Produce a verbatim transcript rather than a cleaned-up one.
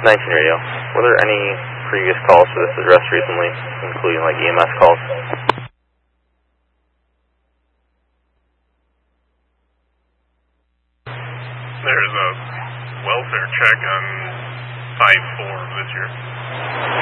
nineteen radio. Were there any previous calls to this address recently, including like E M S calls? There's a welfare check on five four of this year.